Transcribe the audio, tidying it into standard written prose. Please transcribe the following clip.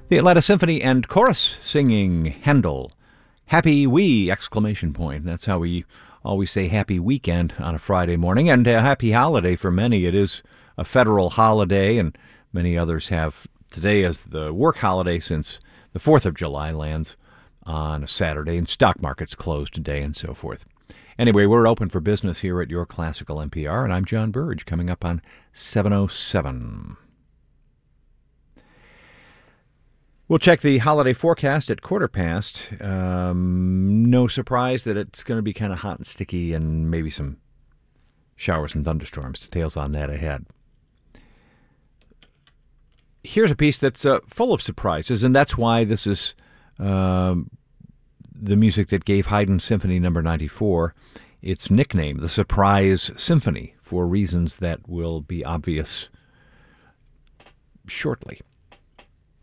The Atlanta Symphony and Chorus singing Handel. Happy Wee! Exclamation point. That's how we always say happy weekend on a Friday morning, and a happy holiday for many. It is a federal holiday, and many others have today as the work holiday since the 4th of July lands on a Saturday, and stock markets closed today and so forth. Anyway, we're open for business here at Your Classical NPR, and I'm John Burge, coming up on 7:07. We'll check the holiday forecast at 7:15. No surprise that it's going to be kind of hot and sticky and maybe some showers and thunderstorms. Details on that ahead. Here's a piece that's full of surprises, and that's why this is the music that gave Haydn Symphony No. 94 its nickname, the Surprise Symphony, for reasons that will be obvious shortly.